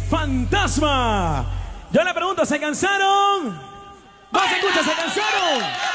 Fantasma. Yo le pregunto, ¿se cansaron? ¿No se escucha? ¿Se cansaron?